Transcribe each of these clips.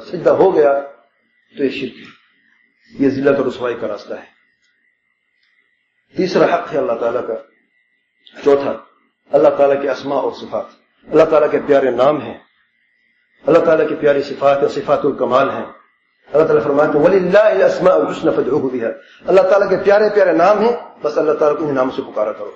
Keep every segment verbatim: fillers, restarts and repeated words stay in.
اور سجدہ ہو گیا تو یہ شرک ہے، یہ ذلت اور رسوائی کا راستہ ہے۔ تیسرا حق ہے اللہ تعالیٰ کا۔ چوتھا، اللہ تعالیٰ کے اسماء اور صفات، اللہ تعالیٰ کے پیارے نام ہیں، اللہ تعالیٰ کی پیاری صفات اور صفات الکمال ہیں۔ اللہ تعالیٰ فرماتے ہیں وَلِلَّهِ الْأَسْمَاءُ الْحُسْنَى فَادْعُوهُ بِهَا، اللہ تعالیٰ کے پیارے پیارے نام ہیں، بس اللہ تعالیٰ کو ان ناموں سے پکارا کرو۔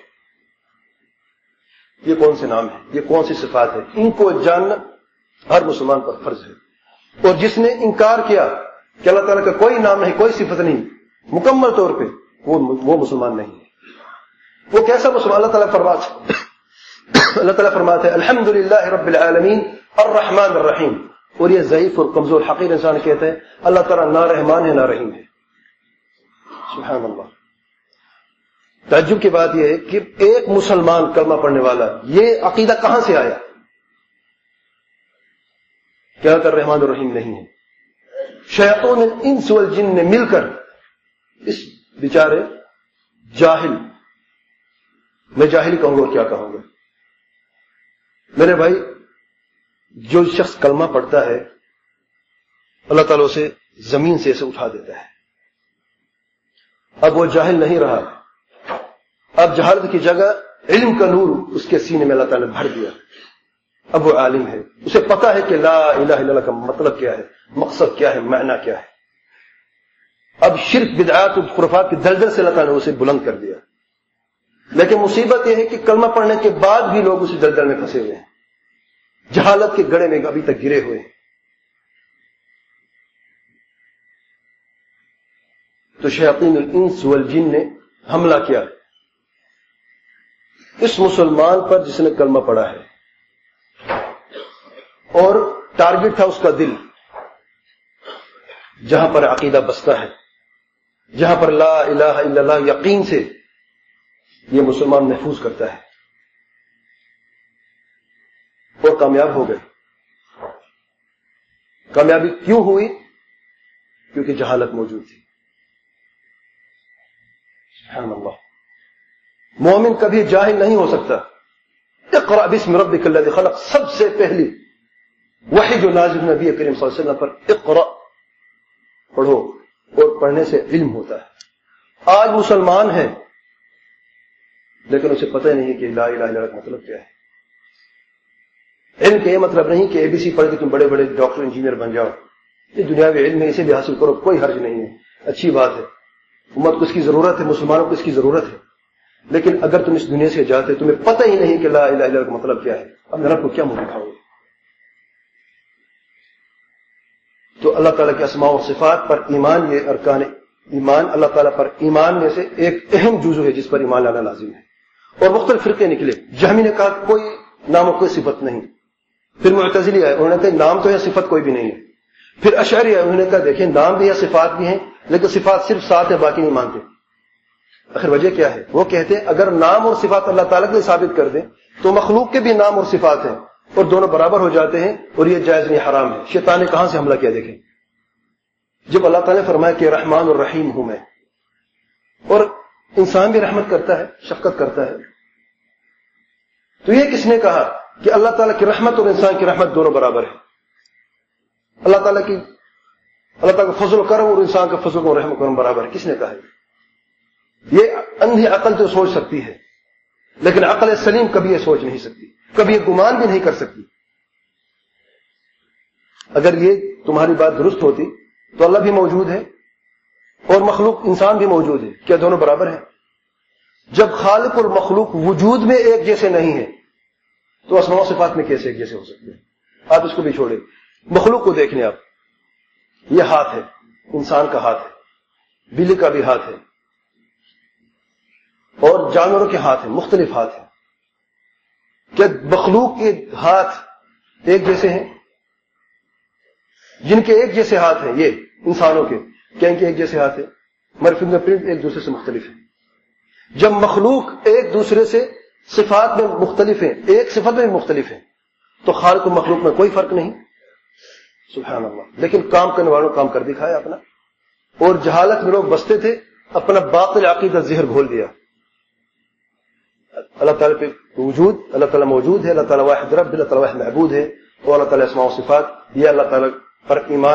یہ کون سے نام ہیں، یہ کون سی صفات ہیں، ان کو جاننا ہر مسلمان پر فرض ہے۔ اور جس نے انکار کیا کہ اللہ تعالیٰ کا کوئی نام نہیں، کوئی صفت نہیں مکمل طور پہ، وہ وہ مسلمان نہیں ہے۔ وہ کیسا مسلمان؟ اللہ تعالیٰ فرماتے اللہ تعالیٰ فرماتے ہیں الحمدللہ رب العالمین الرحمن الرحیم، اور یہ ضعیف اور کمزور حقیر انسان کہتے ہیں اللہ تعالیٰ نہ رحمان ہے نہ رحیم ہے۔ سبحان اللہ۔ تعجب کی بات یہ ہے کہ ایک مسلمان کلمہ پڑھنے والا یہ عقیدہ کہاں سے آیا کہ اللہ تعالیٰ رحمان الرحیم نہیں ہے؟ شیاطین الانس والجن نے مل کر اس بیچارے جاہل، میں جاہل کہوں گا اور کیا کہوں گا، میرے بھائی، جو شخص کلمہ پڑھتا ہے اللہ تعالیٰ اسے زمین سے اسے اٹھا دیتا ہے۔ اب وہ جاہل نہیں رہا، اب جہالت کی جگہ علم کا نور اس کے سینے میں اللہ تعالیٰ نے بھر دیا، اب وہ عالم ہے، اسے پتا ہے کہ لا الہ الا اللہ کا مطلب کیا ہے، مقصد کیا ہے، معنی کیا ہے۔ اب شرک بدعات اور خرافات کی دلدل سے اللہ تعالیٰ نے اسے بلند کر دیا۔ لیکن مصیبت یہ ہے کہ کلمہ پڑھنے کے بعد بھی لوگ اسی دلدل میں پھنسے ہوئے ہیں، جہالت کے گڑھے میں ابھی تک گرے ہوئے ہیں۔ تو شیاطین الانس والجن نے حملہ کیا اس مسلمان پر جس نے کلمہ پڑھا ہے، اور ٹارگٹ تھا اس کا دل، جہاں پر عقیدہ بستا ہے، جہاں پر لا الہ الا اللہ یقین سے یہ مسلمان محفوظ کرتا ہے، اور کامیاب ہو گئے۔ کامیابی کیوں ہوئی؟ کیونکہ جہالت موجود تھی۔ سبحان اللہ۔ مومن کبھی جاہل نہیں ہو سکتا۔ اقرأ باسم ربک الذی خلق، سب سے پہلی وحی جو نازل نبی کریم صلی اللہ علیہ وسلم پر، اقرأ، پڑھو، اور پڑھنے سے علم ہوتا ہے۔ آج مسلمان ہے لیکن اسے پتہ نہیں کہ لا الہ الا اللہ کا مطلب کیا ہے۔ علم کا یہ مطلب نہیں کہ اے بی سی پڑھ کے تم بڑے بڑے ڈاکٹر انجینئر بن جاؤ، یہ دنیاوی علم ہے، اسے بھی حاصل کرو، کوئی حرج نہیں ہے، اچھی بات ہے، امت کو اس کی ضرورت ہے، مسلمانوں کو اس کی ضرورت ہے۔ لیکن اگر تم اس دنیا سے جاتے تمہیں پتہ ہی نہیں کہ لا الہ الا اللہ کا مطلب کیا ہے، اب رب کو کیا منہ دکھاؤ گے؟ تو اللہ تعالیٰ کے اسماء و صفات پر ایمان، یہ ارکان ایمان، اللہ تعالیٰ پر ایمان میں سے ایک اہم جزو ہے جس پر ایمان لانا لازم ہے۔ اور مختلف فرقے نکلے۔ جہمی نے کہا کوئی نام و کوئی صفت نہیں، پھر معتزلی آئے، انہوں نے کہا نام تو ہے، صفت کوئی بھی نہیں ہے۔ پھر اشعری آئے، انہوں نے کہا دیکھیں نام بھی ہے، صفات بھی ہیں، لیکن صفات صرف سات ہے، باقی نہیں مانتے۔ آخر وجہ کیا ہے؟ وہ کہتے ہیں اگر نام اور صفات اللہ تعالیٰ کے لیے ثابت کر دیں تو مخلوق کے بھی نام اور صفات ہیں، اور دونوں برابر ہو جاتے ہیں، اور یہ جائز نہیں، حرام ہے۔ شیطان نے کہاں سے حملہ کیا دیکھیں، جب اللہ تعالیٰ نے فرمایا کہ رحمان الرحیم ہوں میں، اور انسان بھی رحمت کرتا ہے، شفقت کرتا ہے، تو یہ کس نے کہا کہ اللہ تعالیٰ کی رحمت اور انسان کی رحمت دونوں برابر ہے؟ اللہ تعالیٰ کی اللہ تعالیٰ کا فضل و کرم اور انسان کا فضل و رحم و کرم برابر ہے، کس نے کہا ہے؟ یہ اندھی عقل تو سوچ سکتی ہے، لیکن عقل سلیم کبھی یہ سوچ نہیں سکتی، کبھی یہ گمان بھی نہیں کر سکتی۔ اگر یہ تمہاری بات درست ہوتی تو اللہ بھی موجود ہے اور مخلوق انسان بھی موجود ہے، کیا دونوں برابر ہیں؟ جب خالق اور مخلوق وجود میں ایک جیسے نہیں ہیں تو اسماء و صفات میں کیسے ایک جیسے ہو سکتے ہیں؟ آپ اس کو بھی چھوڑیں، مخلوق کو دیکھیں آپ، یہ ہاتھ ہے، انسان کا ہاتھ ہے، بلی کا بھی ہاتھ ہے، اور جانوروں کے ہاتھ ہیں، مختلف ہاتھ ہیں۔ کیا مخلوق کے ہاتھ ایک جیسے ہیں؟ جن کے ایک جیسے ہاتھ ہیں، یہ انسانوں کے، کیا ان کے ایک جیسے ہاتھ ہیں؟ ہمارے فنگر پرنٹ ایک دوسرے سے مختلف ہیں۔ جب مخلوق ایک دوسرے سے صفات میں مختلف ہیں، ایک صفت میں مختلف ہیں، تو خالق و مخلوق میں کوئی فرق نہیں۔ سبحان اللہ۔ لیکن کام کرنے والوں کام کر دکھایا اپنا، اور جہالت میں لوگ بستے تھے، اپنا باطل عقیدہ زہر گھول دیا۔ اللہ تعالیٰ پہ وجود، اللہ تعالیٰ موجود ہے، اللہ تعالیٰ واحد رب، اللہ تعالیٰ واحد معبود ہے، اور اللہ تعالیٰ اسماء و صفات، یہ اللہ تعالیٰ پر ایمان